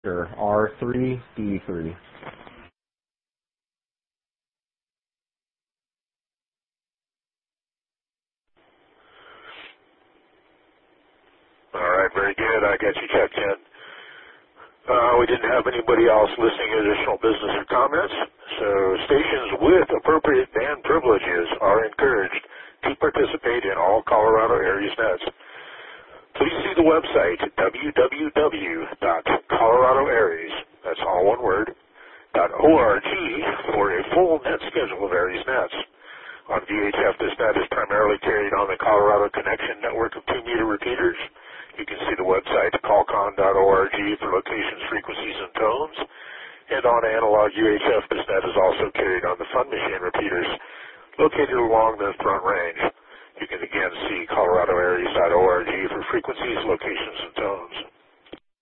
register R3D3. All right, very good. I got you checked in. We didn't have anybody else listing additional business or comments, so stations with appropriate band privileges are encouraged to participate in all Colorado Aries nets. Please see the website www.coloradoaries, that's all one word, .org for a full net schedule of Aries nets. On VHF, this net is primarily carried on the Colorado Connection network of 2-meter repeaters. You can see the website callcon.org for locations, frequencies, and tones. And on analog UHF, this net is also carried on the Fun Machine repeaters located along the Front Range. You can again see coloradoaries.org for frequencies, locations, and tones.